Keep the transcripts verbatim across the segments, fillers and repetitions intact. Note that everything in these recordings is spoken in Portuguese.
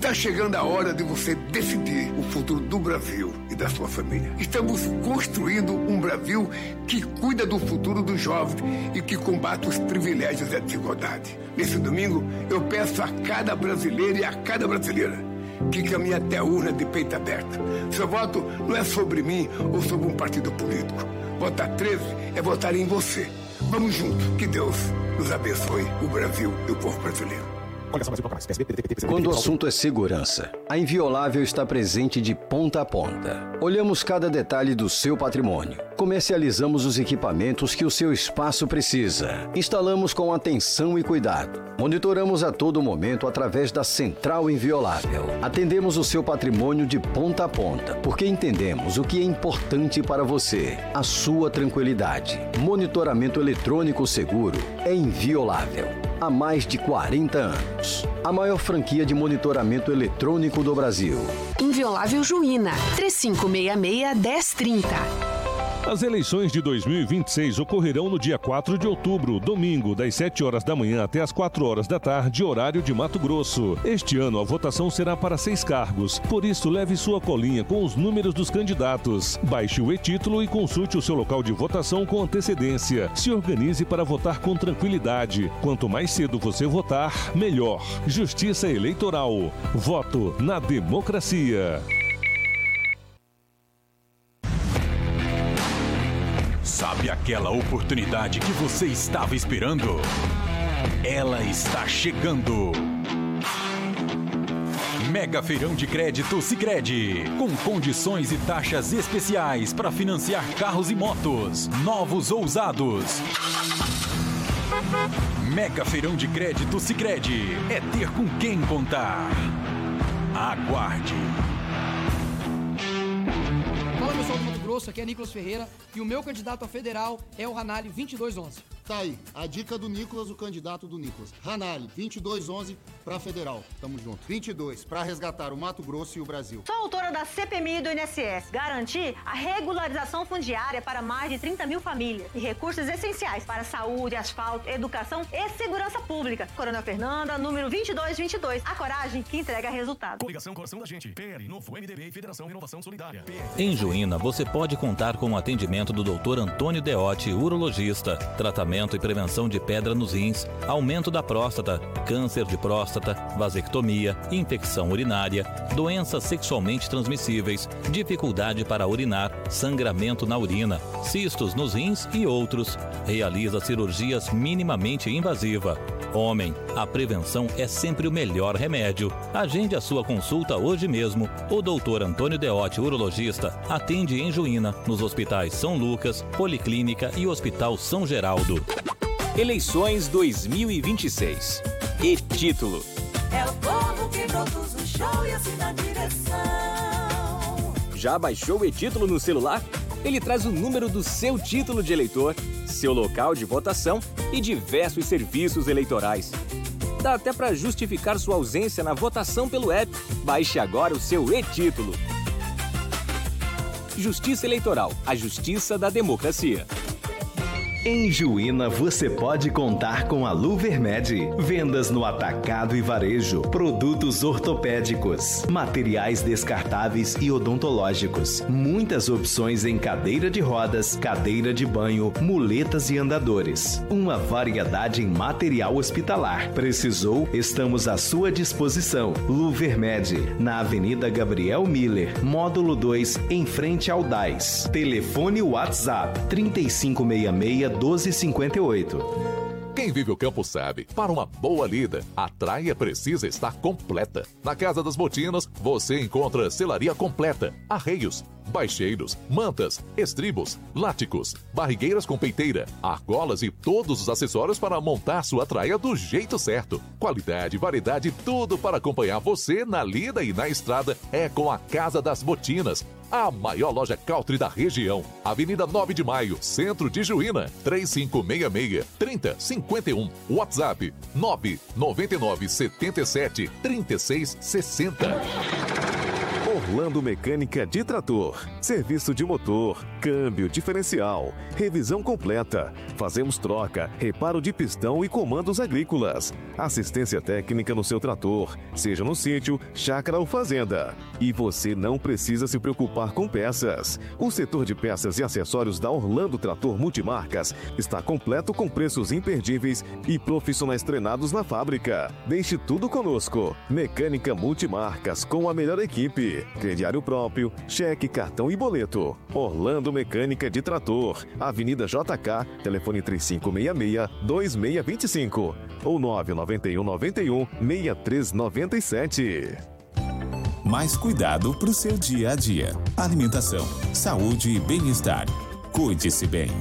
Está chegando a hora de você decidir o futuro do Brasil e da sua família. Estamos construindo um Brasil que cuida do futuro dos jovens e que combate os privilégios e a desigualdade. Nesse domingo, eu peço a cada brasileiro e a cada brasileira que caminhe até a urna de peito aberto. Seu voto não é sobre mim ou sobre um partido político. Votar treze é votar em você. Vamos juntos. Que Deus nos abençoe, o Brasil e o povo brasileiro. Quando o assunto é segurança, a Inviolável está presente de ponta a ponta. Olhamos cada detalhe do seu patrimônio. Comercializamos os equipamentos que o seu espaço precisa. Instalamos com atenção e cuidado. Monitoramos a todo momento através da Central Inviolável. Atendemos o seu patrimônio de ponta a ponta, porque entendemos o que é importante para você, a sua tranquilidade. Monitoramento eletrônico seguro é Inviolável. Há mais de quarenta anos. A maior franquia de monitoramento eletrônico do Brasil. Inviolável Juína, três cinco seis seis, um zero três zero. As eleições de dois mil e vinte e seis ocorrerão no dia quatro de outubro, domingo, das sete horas da manhã até as quatro horas da tarde, horário de Mato Grosso. Este ano a votação será para seis cargos, por isso leve sua colinha com os números dos candidatos. Baixe o e-título e consulte o seu local de votação com antecedência. Se organize para votar com tranquilidade. Quanto mais cedo você votar, melhor. Justiça Eleitoral. Voto na democracia. Sabe aquela oportunidade que você estava esperando? Ela está chegando. Mega Feirão de Crédito Sicredi, com condições e taxas especiais para financiar carros e motos, novos ou usados. Mega Feirão de Crédito Sicredi, é ter com quem contar. Aguarde. Fala pessoal do Mato Grosso, aqui é Nicolas Ferreira e o meu candidato a federal é o Ranalli vinte e dois onze. Tá aí, a dica do Nicolas, o candidato do Nicolas. Ranalli, vinte e dois onze pra federal. Tamo junto. vinte e dois, pra resgatar o Mato Grosso e o Brasil. Sou autora da C P M I do I N S S. Garantir a regularização fundiária para mais de trinta mil famílias e recursos essenciais para saúde, asfalto, educação e segurança pública. Coronel Fernanda, número vinte e dois vinte e dois. A coragem que entrega resultado. Coligação Coração da Gente. P L, Novo M D B e Federação Renovação Solidária. Em Juína, você pode contar com o atendimento do doutor Antônio Deotti, urologista. Tratamento e prevenção de pedra nos rins, aumento da próstata, câncer de próstata, vasectomia, infecção urinária, doenças sexualmente transmissíveis, dificuldade para urinar, sangramento na urina, cistos nos rins e outros. Realiza cirurgias minimamente invasiva. Homem, a prevenção é sempre o melhor remédio. Agende a sua consulta hoje mesmo. O doutor Antônio Deotti, urologista, atende em Juína, nos hospitais São Lucas, Policlínica e Hospital São Geraldo. Eleições dois mil e vinte e seis. E-título. É o povo que produz o show e assina a direção. Já baixou o e-título no celular? Ele traz o número do seu título de eleitor, seu local de votação e diversos serviços eleitorais. Dá até para justificar sua ausência na votação pelo app. Baixe agora o seu e-título. Justiça Eleitoral, a justiça da democracia. Em Juína você pode contar com a Luvermed. Vendas no atacado e varejo, produtos ortopédicos, materiais descartáveis e odontológicos. Muitas opções em cadeira de rodas, cadeira de banho, muletas e andadores. Uma variedade em material hospitalar. Precisou? Estamos à sua disposição. Luvermed, na Avenida Gabriel Miller, módulo dois, em frente ao D A I S. Telefone WhatsApp trinta e cinco sessenta e seis doze cinquenta e oito. Quem vive o campo sabe, para uma boa lida, a traia precisa estar completa. Na Casa das Botinas, você encontra selaria completa, arreios, baixeiros, mantas, estribos, láticos, barrigueiras com peiteira, argolas e todos os acessórios para montar sua traia do jeito certo. Qualidade, variedade, tudo para acompanhar você na lida e na estrada é com a Casa das Botinas. A maior loja country da região. Avenida nove de Maio, Centro de Juína. três cinco seis seis, trinta cinquenta e um. WhatsApp nove nove nove sete sete, três seis seis zero. Orlando Mecânica de Trator. Serviço de motor, câmbio, diferencial, revisão completa. Fazemos troca, reparo de pistão e comandos agrícolas. Assistência técnica no seu trator, seja no sítio, chácara ou fazenda. E você não precisa se preocupar com peças. O setor de peças e acessórios da Orlando Trator Multimarcas está completo com preços imperdíveis e profissionais treinados na fábrica. Deixe tudo conosco. Mecânica Multimarcas com a melhor equipe. Crediário próprio, cheque, cartão e boleto. Orlando Mecânica de Trator. Avenida J K, telefone três cinco seis seis, dois seis dois cinco ou nove nove um nove um, seis três nove sete. Mais cuidado para o seu dia a dia. Alimentação, saúde e bem-estar. Cuide-se bem.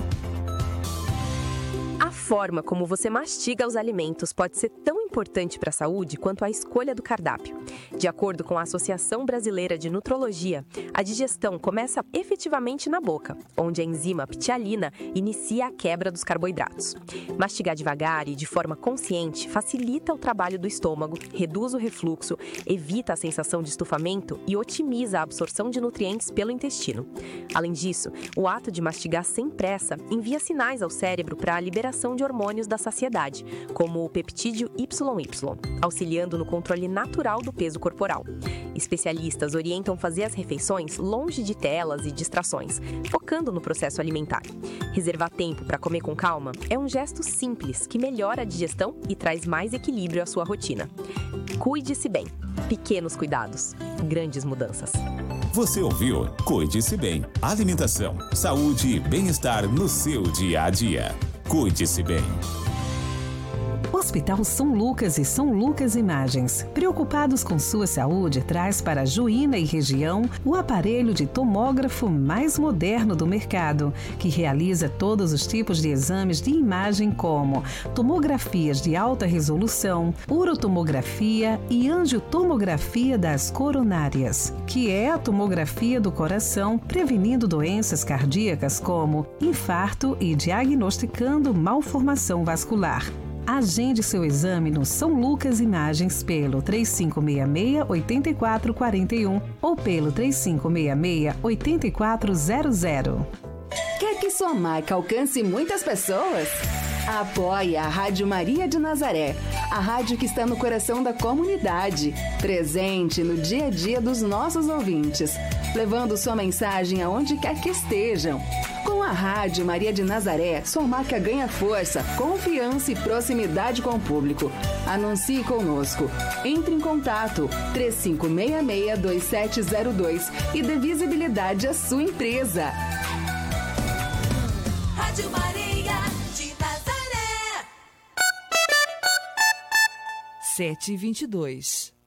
A forma como você mastiga os alimentos pode ser tão importante para a saúde quanto a escolha do cardápio. De acordo com a Associação Brasileira de Nutrologia, a digestão começa efetivamente na boca, onde a enzima ptialina inicia a quebra dos carboidratos. Mastigar devagar e de forma consciente facilita o trabalho do estômago, reduz o refluxo, evita a sensação de estufamento e otimiza a absorção de nutrientes pelo intestino. Além disso, o ato de mastigar sem pressa envia sinais ao cérebro para a liberação de hormônios da saciedade, como o peptídeo Y Y, auxiliando no controle natural do peso corporal. Especialistas orientam fazer as refeições longe de telas e distrações, focando no processo alimentar. Reservar tempo para comer com calma é um gesto simples que melhora a digestão e traz mais equilíbrio à sua rotina. Cuide-se bem. Pequenos cuidados, grandes mudanças. Você ouviu? Cuide-se bem. Alimentação, saúde e bem-estar no seu dia a dia. Cuide-se bem. Hospital São Lucas e São Lucas Imagens, preocupados com sua saúde, traz para Juína e região o aparelho de tomógrafo mais moderno do mercado, que realiza todos os tipos de exames de imagem como tomografias de alta resolução, urotomografia e angiotomografia das coronárias, que é a tomografia do coração, prevenindo doenças cardíacas como infarto e diagnosticando malformação vascular. Agende seu exame no São Lucas Imagens pelo três cinco seis seis, oito quatro quatro um ou pelo três cinco seis seis, oito quatro zero zero. Quer que sua marca alcance muitas pessoas? Apoie a Rádio Maria de Nazaré, a rádio que está no coração da comunidade, presente no dia a dia dos nossos ouvintes, levando sua mensagem aonde quer que estejam. Com a Rádio Maria de Nazaré, sua marca ganha força, confiança e proximidade com o público. Anuncie conosco. Entre em contato três cinco seis seis, dois sete zero dois e dê visibilidade à sua empresa. Rádio Maria de Nazaré. sete e vinte e dois.